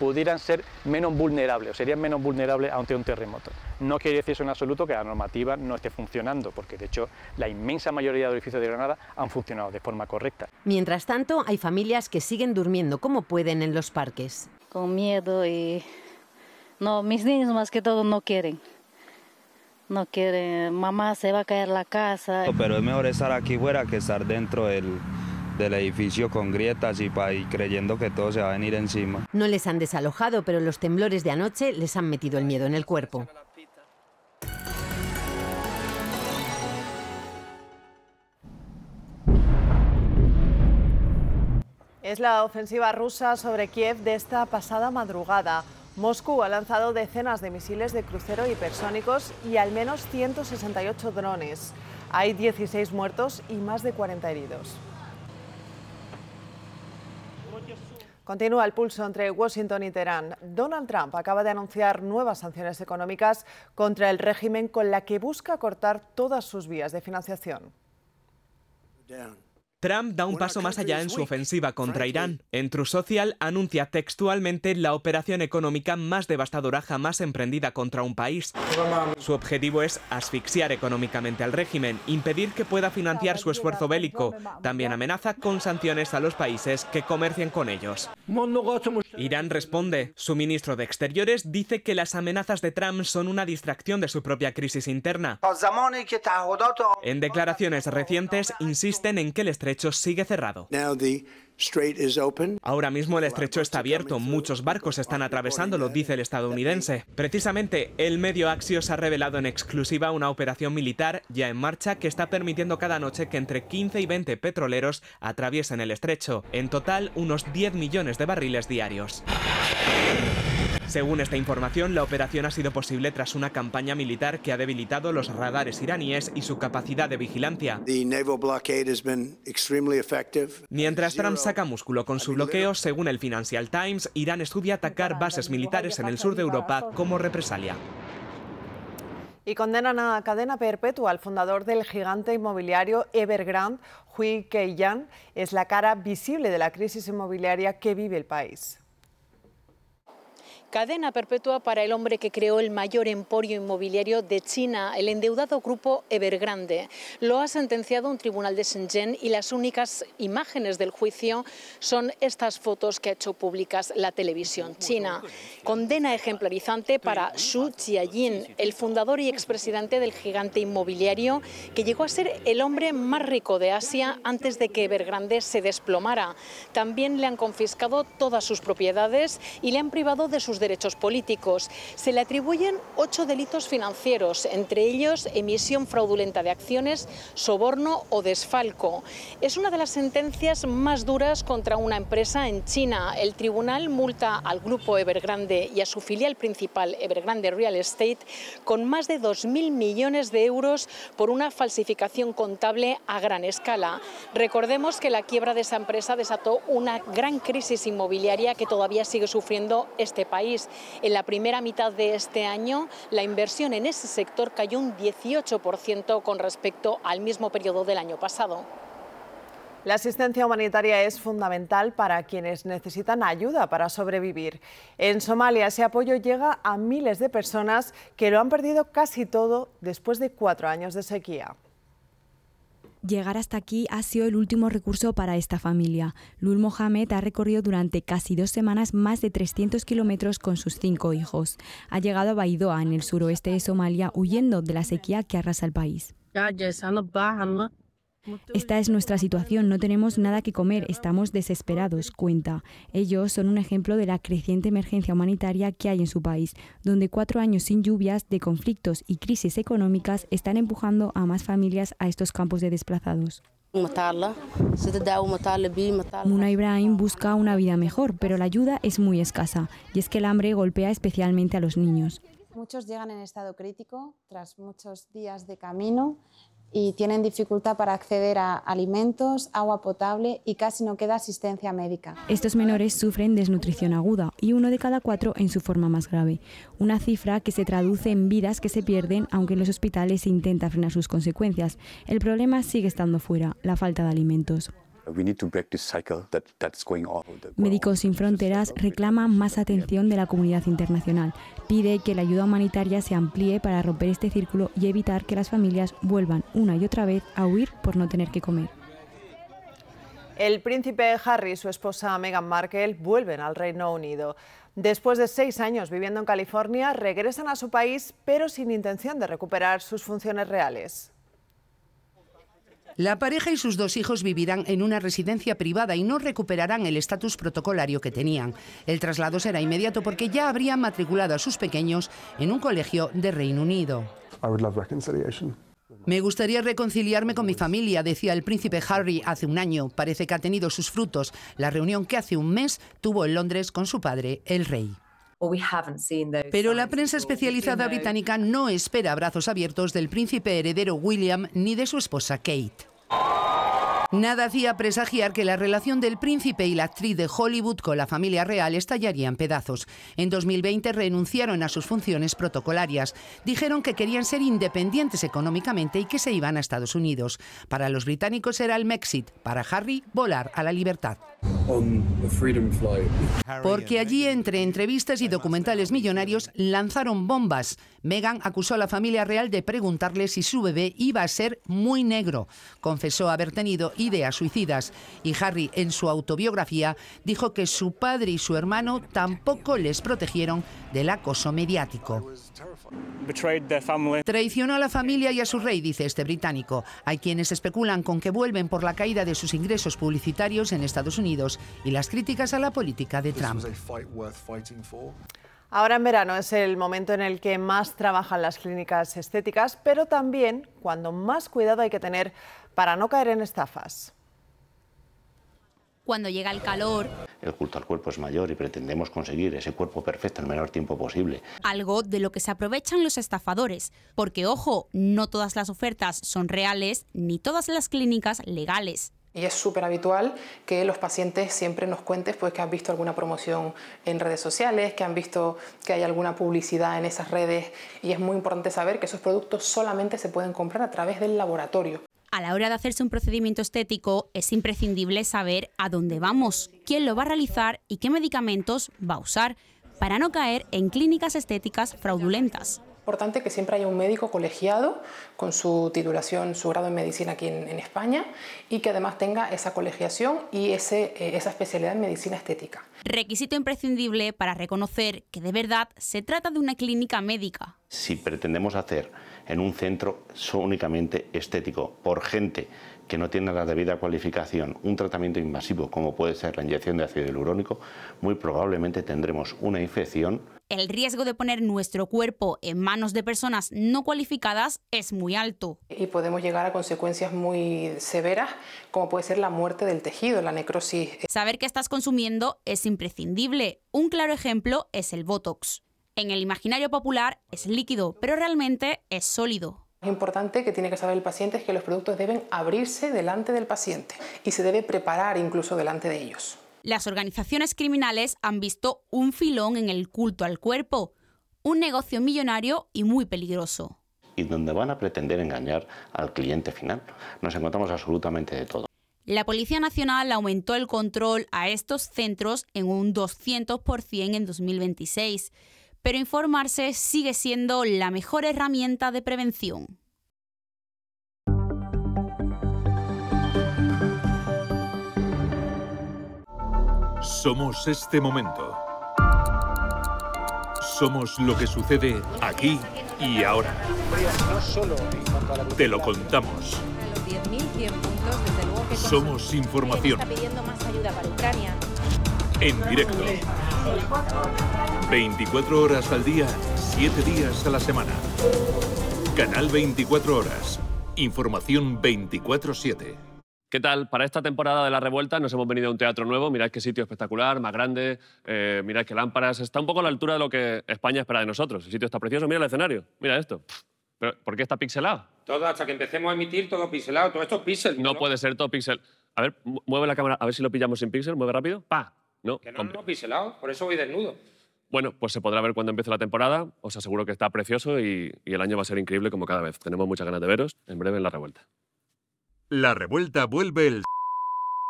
pudieran ser menos vulnerables o serían menos vulnerables ante un terremoto. No quiere decir eso en absoluto que la normativa no esté funcionando, porque de hecho la inmensa mayoría de los edificios de Granada han funcionado de forma correcta. Mientras tanto, hay familias que siguen durmiendo como pueden en los parques. Con miedo y no, mis niños más que todo no quieren. No quieren, mamá se va a caer la casa. Pero es mejor estar aquí fuera que estar dentro del edificio con grietas y creyendo que todo se va a venir encima. No les han desalojado, pero los temblores de anoche les han metido el miedo en el cuerpo. Es la ofensiva rusa sobre Kiev de esta pasada madrugada. Moscú ha lanzado decenas de misiles de crucero hipersónicos y al menos 168 drones. Hay 16 muertos y más de 40 heridos. Continúa el pulso entre Washington y Teherán. Donald Trump acaba de anunciar nuevas sanciones económicas contra el régimen con la que busca cortar todas sus vías de financiación. Trump da un paso más allá en su ofensiva contra Irán. En Truth Social anuncia textualmente la operación económica más devastadora jamás emprendida contra un país. Su objetivo es asfixiar económicamente al régimen, impedir que pueda financiar su esfuerzo bélico. También amenaza con sanciones a los países que comercien con ellos. Irán responde. Su ministro de Exteriores dice que las amenazas de Trump son una distracción de su propia crisis interna. En declaraciones recientes insisten en que el estrecho sigue cerrado. Ahora mismo el estrecho está abierto, muchos barcos están atravesándolo, dice el estadounidense. Precisamente, el medio Axios ha revelado en exclusiva una operación militar ya en marcha que está permitiendo cada noche que entre 15 y 20 petroleros atraviesen el estrecho. En total, unos 10 millones de barriles diarios. Según esta información, la operación ha sido posible tras una campaña militar que ha debilitado los radares iraníes y su capacidad de vigilancia. Mientras Trump saca músculo con su bloqueo, según el Financial Times, Irán estudia atacar bases militares en el sur de Europa como represalia. Y condenan a cadena perpetua al fundador del gigante inmobiliario Evergrande, Hui Keiyan. Es la cara visible de la crisis inmobiliaria que vive el país. Cadena perpetua para el hombre que creó el mayor emporio inmobiliario de China, el endeudado grupo Evergrande. Lo ha sentenciado un tribunal de Shenzhen y las únicas imágenes del juicio son estas fotos que ha hecho públicas la televisión china. Condena ejemplarizante para Xu Jiayin, el fundador y expresidente del gigante inmobiliario, que llegó a ser el hombre más rico de Asia antes de que Evergrande se desplomara. También le han confiscado todas sus propiedades y le han privado de sus derechos políticos. Se le atribuyen 8 delitos financieros, entre ellos emisión fraudulenta de acciones, soborno o desfalco. Es una de las sentencias más duras contra una empresa en China. El tribunal multa al grupo Evergrande y a su filial principal, Evergrande Real Estate, con más de 2.000 millones de euros por una falsificación contable a gran escala. Recordemos que la quiebra de esa empresa desató una gran crisis inmobiliaria que todavía sigue sufriendo este país. En la primera mitad de este año, la inversión en ese sector cayó un 18% con respecto al mismo periodo del año pasado. La asistencia humanitaria es fundamental para quienes necesitan ayuda para sobrevivir. En Somalia, ese apoyo llega a miles de personas que lo han perdido casi todo después de 4 años de sequía. Llegar hasta aquí ha sido el último recurso para esta familia. Lul Mohamed ha recorrido durante casi 2 semanas más de 300 kilómetros con sus 5 hijos. Ha llegado a Baidoa, en el suroeste de Somalia, huyendo de la sequía que arrasa el país. Esta es nuestra situación, no tenemos nada que comer, estamos desesperados, cuenta. Ellos son un ejemplo de la creciente emergencia humanitaria que hay en su país, donde 4 años sin lluvias, de conflictos y crisis económicas están empujando a más familias a estos campos de desplazados. Muna Ibrahim busca una vida mejor, pero la ayuda es muy escasa, y es que el hambre golpea especialmente a los niños. Muchos llegan en estado crítico tras muchos días de camino y tienen dificultad para acceder a alimentos, agua potable y casi no queda asistencia médica. Estos menores sufren desnutrición aguda y 1 de cada 4 en su forma más grave. Una cifra que se traduce en vidas que se pierden, aunque en los hospitales se intenta frenar sus consecuencias. El problema sigue estando fuera, la falta de alimentos. Médicos Sin Fronteras reclama más atención de la comunidad internacional. Pide que la ayuda humanitaria se amplíe para romper este círculo y evitar que las familias vuelvan una y otra vez a huir por no tener que comer. El príncipe Harry y su esposa Meghan Markle vuelven al Reino Unido. Después de 6 años viviendo en California, regresan a su país, pero sin intención de recuperar sus funciones reales. La pareja y sus 2 hijos vivirán en una residencia privada y no recuperarán el estatus protocolario que tenían. El traslado será inmediato porque ya habrían matriculado a sus pequeños en un colegio de Reino Unido. Me gustaría reconciliarme con mi familia, decía el príncipe Harry hace un año. Parece que ha tenido sus frutos. La reunión que hace un mes tuvo en Londres con su padre, el rey. Pero la prensa especializada británica no espera abrazos abiertos del príncipe heredero William ni de su esposa Kate. Nada hacía presagiar que la relación del príncipe y la actriz de Hollywood con la familia real estallaría en pedazos. En 2020 renunciaron a sus funciones protocolarias. Dijeron que querían ser independientes económicamente y que se iban a Estados Unidos. Para los británicos era el Mexit, para Harry volar a la libertad. Porque allí, entre entrevistas y documentales millonarios, lanzaron bombas. Meghan acusó a la familia real de preguntarle si su bebé iba a ser muy negro. Confesó haber tenido ideas suicidas. Y Harry, en su autobiografía, dijo que su padre y su hermano tampoco les protegieron del acoso mediático. Traicionó a la familia y a su rey, dice este británico. Hay quienes especulan con que vuelven por la caída de sus ingresos publicitarios en Estados Unidos y las críticas a la política de Trump. Ahora en verano es el momento en el que más trabajan las clínicas estéticas, pero también cuando más cuidado hay que tener para no caer en estafas. Cuando llega el calor, el culto al cuerpo es mayor y pretendemos conseguir ese cuerpo perfecto en el menor tiempo posible. Algo de lo que se aprovechan los estafadores, porque ojo, no todas las ofertas son reales ni todas las clínicas legales. Y es súper habitual que los pacientes siempre nos cuenten pues, que han visto alguna promoción en redes sociales, que han visto que hay alguna publicidad en esas redes, y es muy importante saber que esos productos solamente se pueden comprar a través del laboratorio. A la hora de hacerse un procedimiento estético es imprescindible saber a dónde vamos, quién lo va a realizar y qué medicamentos va a usar, para no caer en clínicas estéticas fraudulentas. Es importante que siempre haya un médico colegiado con su titulación, su grado en medicina aquí en España, y que además tenga esa colegiación y esa especialidad en medicina estética. Requisito imprescindible para reconocer que de verdad se trata de una clínica médica. Si pretendemos hacer en un centro únicamente estético por gente que no tiene la debida cualificación un tratamiento invasivo como puede ser la inyección de ácido hialurónico, muy probablemente tendremos una infección. El riesgo de poner nuestro cuerpo en manos de personas no cualificadas es muy alto. Y podemos llegar a consecuencias muy severas, como puede ser la muerte del tejido, la necrosis. Saber qué estás consumiendo es imprescindible. Un claro ejemplo es el Botox. En el imaginario popular es líquido, pero realmente es sólido. Es importante que tiene que saber el paciente es que los productos deben abrirse delante del paciente y se debe preparar incluso delante de ellos. Las organizaciones criminales han visto un filón en el culto al cuerpo, un negocio millonario y muy peligroso. Y donde van a pretender engañar al cliente final. Nos encontramos absolutamente de todo. La Policía Nacional aumentó el control a estos centros en un 200% en 2026, pero informarse sigue siendo la mejor herramienta de prevención. Somos este momento. Somos lo que sucede aquí y ahora. Te lo contamos. Somos información. En directo. 24 horas al día, 7 días a la semana. Canal 24 horas. Información 24/7. ¿Qué tal? Para esta temporada de La Revuelta nos hemos venido a un teatro nuevo. Mirad qué sitio espectacular, más grande. Mirad qué lámparas. Está un poco a la altura de lo que España espera de nosotros. El sitio está precioso. Mira el escenario. Mira esto. ¿Pero por qué está pixelado? Todo, hasta que empecemos a emitir, todo pixelado. Todo esto es pixel. No puede ser todo pixel. A ver, mueve la cámara. A ver si lo pillamos sin pixel. Mueve rápido. ¡Pa! No, que no, pixelado. Por eso voy desnudo. Bueno, pues se podrá ver cuando empiece la temporada. Os aseguro que está precioso y el año va a ser increíble como cada vez. Tenemos muchas ganas de veros en breve en La Revuelta. La Revuelta vuelve el